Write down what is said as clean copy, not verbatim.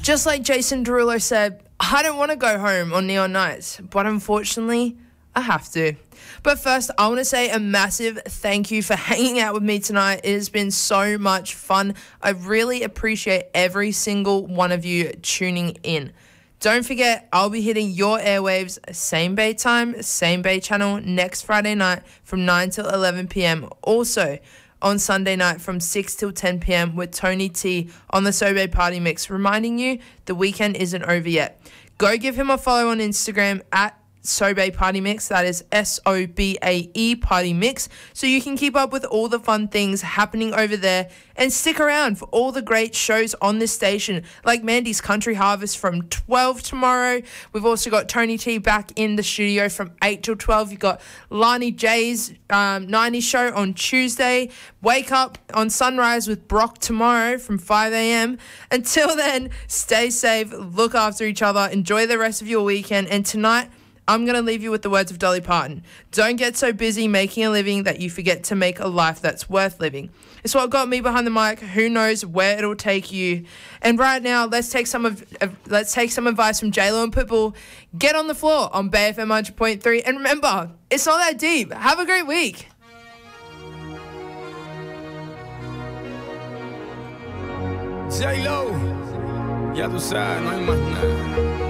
Just like Jason Derulo said, I don't want to go home on Neon Nights, but unfortunately, I have to. But first, I want to say a massive thank you for hanging out with me tonight. It has been so much fun. I really appreciate every single one of you tuning in. Don't forget, I'll be hitting your airwaves same Bay time, same Bay channel next Friday night from 9 till 11 p.m. Also, on Sunday night from 6 till 10 p.m. with Tony T on the Sobe Party Mix, reminding you the weekend isn't over yet. Go give him a follow on Instagram at Sobe Party Mix, that is SOBAE Party Mix, so you can keep up with all the fun things happening over there and stick around for all the great shows on this station, like Mandy's Country Harvest from 12 tomorrow. We've also got Tony T back in the studio from 8 till 12. You've got Lani J's 90s show on Tuesday. Wake up on Sunrise with Brock tomorrow from 5 a.m. Until then, stay safe, look after each other, enjoy the rest of your weekend, and tonight, I'm going to leave you with the words of Dolly Parton. Don't get so busy making a living that you forget to make a life that's worth living. It's what got me behind the mic. Who knows where it'll take you? And right now, let's take some advice from J-Lo and Pitbull. Get on the floor on Bay FM 100.3. And remember, it's not that deep. Have a great week. J-Lo, ya tú sabes, no hay más nada.